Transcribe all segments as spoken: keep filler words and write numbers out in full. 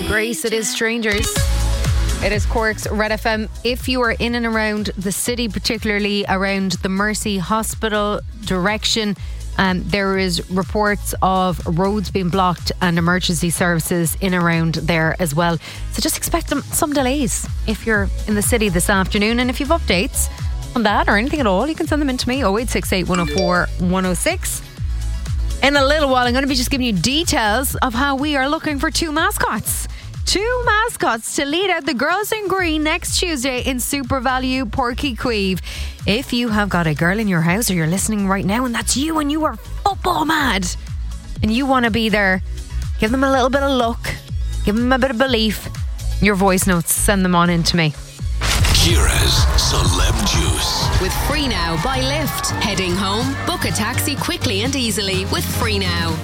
Grace, it is Strangers. It is Cork's Red F M. If you are in and around the city, particularly around the Mercy Hospital direction, um, there is reports of roads being blocked and emergency services in around there as well. So just expect them, some delays if you're in the city this afternoon. And if you've updates on that or anything at all, you can send them in to me, oh eight six eight, one oh four, one oh six. In a little while, I'm going to be just giving you details of how we are looking for two mascots. Two mascots to lead out the Girls in Green next Tuesday in Super Value Porky Queeve. If you have got a girl in your house or you're listening right now and that's you and you are football mad and you want to be there, give them a little bit of luck, give them a bit of belief. Your voice notes, send them on in to me. Ciara's Celeb Juice. With Free Now by Lyft. Heading home? Book a taxi quickly and easily with Free Now.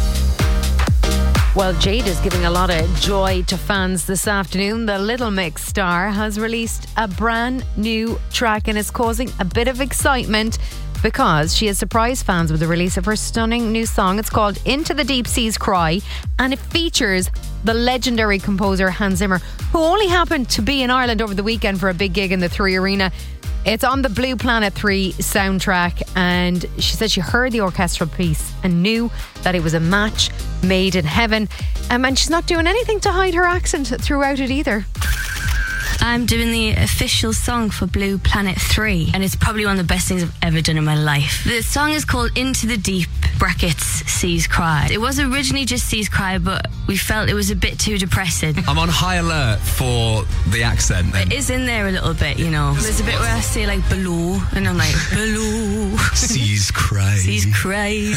Well, Jade is giving a lot of joy to fans this afternoon. The Little Mix star has released a brand new track and is causing a bit of excitement because she has surprised fans with the release of her stunning new song. It's called Into the Deep Seas Cry, and it features the legendary composer Hans Zimmer, who only happened to be in Ireland over the weekend for a big gig in the Three Arena. It's on the Blue Planet three soundtrack, and she said she heard the orchestral piece and knew that it was a match made in heaven. Um, and she's not doing anything to hide her accent throughout it either. I'm doing the official song for Blue Planet three, and it's probably one of the best things I've ever done in my life. The song is called Into the Deep, brackets, Seas Cry. It was originally just Seas Cry, but we felt it was a bit too depressing. I'm on high alert for the accent. It is in there a little bit, you know. There's a bit where I say like below, and I'm like, below. Seas Cry. Seas Cry.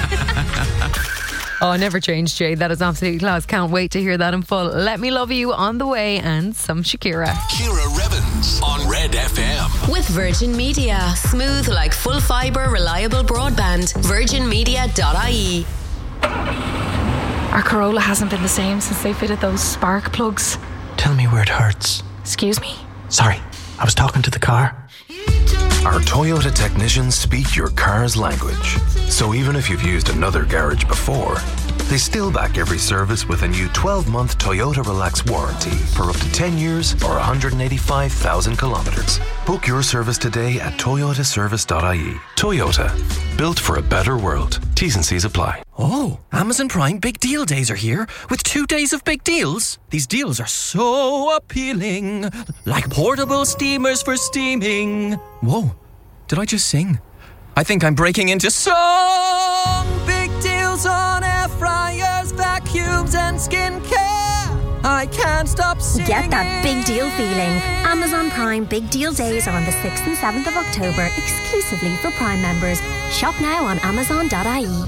Oh, never change, Jade. That is absolutely class. Can't wait to hear that in full. Let Me Love You on the way and some Shakira. Ciara Revens on Red F M. With Virgin Media. Smooth like full fibre, reliable broadband. virgin media dot I E. Our Corolla hasn't been the same since they fitted those spark plugs. Tell me where it hurts. Excuse me? Sorry, I was talking to the car. Our Toyota technicians speak your car's language. So even if you've used another garage before, they still back every service with a new twelve-month Toyota Relax warranty for up to ten years or one hundred eighty-five thousand kilometres. Book your service today at toyota service dot I E. Toyota, built for a better world. T's and C's apply. Oh, Amazon Prime Big Deal Days are here with two days of big deals. These deals are so appealing, like portable steamers for steaming. Whoa, did I just sing? I think I'm breaking into song. Big deals on air fryers, vacuums and skincare. I can't stop singing. Get that big deal feeling. Amazon Prime Big Deal Days are on the sixth and seventh of October, exclusively for Prime members. Shop now on amazon dot I E.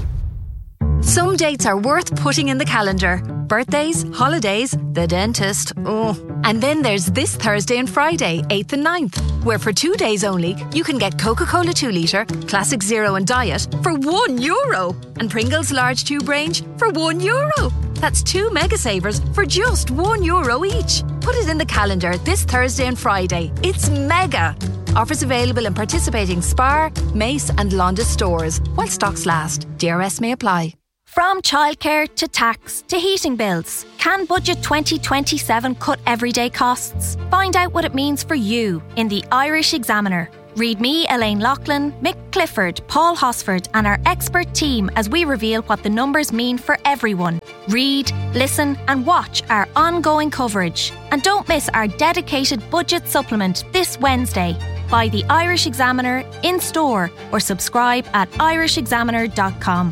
Some dates are worth putting in the calendar. Birthdays, holidays, the dentist. Oh. And then there's this Thursday and Friday, eighth and ninth, where for two days only, you can get Coca-Cola two litre, Classic Zero and Diet for one euro. And Pringles Large Tube Range for one euro. That's two mega savers for just one euro each. Put it in the calendar this Thursday and Friday. It's mega. Offers available in participating Spar, Mace and Londis stores while stocks last. D R S may apply. From childcare to tax to heating bills, can Budget twenty twenty-seven cut everyday costs? Find out what it means for you in the Irish Examiner. Read me, Elaine Loughlin, Mick Clifford, Paul Hosford and our expert team as we reveal what the numbers mean for everyone. Read, listen and watch our ongoing coverage. And don't miss our dedicated budget supplement this Wednesday. Buy the Irish Examiner in store or subscribe at irish examiner dot com.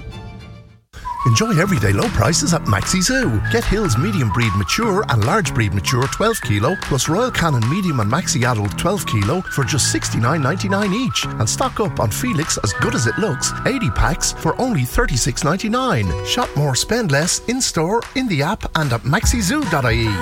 Enjoy everyday low prices at Maxi Zoo. Get Hills medium breed mature and large breed mature twelve kilo plus Royal Canin medium and Maxi adult twelve kilo for just sixty-nine ninety-nine each. And stock up on Felix As Good As It Looks eighty packs for only thirty-six ninety-nine. Shop more, spend less in store, in the app and at maxi zoo dot I E.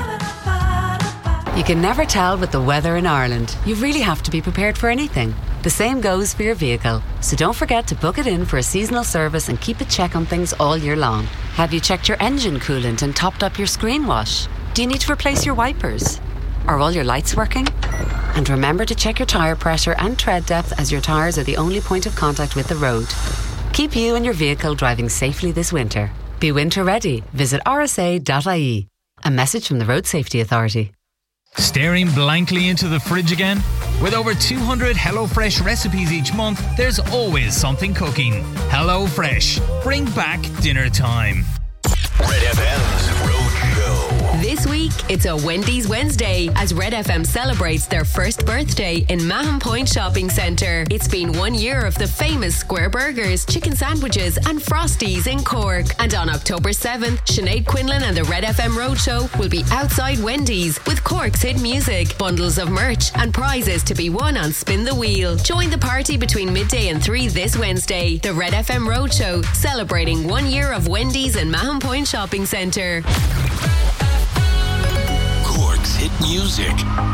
You can never tell with the weather in Ireland. You really have to be prepared for anything. The same goes for your vehicle. So don't forget to book it in for a seasonal service and keep a check on things all year long. Have you checked your engine coolant and topped up your screen wash? Do you need to replace your wipers? Are all your lights working? And remember to check your tyre pressure and tread depth, as your tyres are the only point of contact with the road. Keep you and your vehicle driving safely this winter. Be winter ready. Visit r s a dot I E. A message from the Road Safety Authority. Staring blankly into the fridge again? With over two hundred HelloFresh recipes each month, there's always something cooking. HelloFresh. Bring back dinner time. Red F M's Road Show. This week, it's a Wendy's Wednesday as Red F M celebrates their first birthday in Mahon Point Shopping Centre. It's been one year of the famous square burgers, chicken sandwiches and Frosties in Cork. And on October seventh, Sinead Quinlan and the Red F M Roadshow will be outside Wendy's with Cork's hit music, bundles of merch and prizes to be won on Spin the Wheel. Join the party between midday and three this Wednesday. The Red F M Roadshow, celebrating one year of Wendy's in Mahon Point Shopping Centre. Cork's hit music.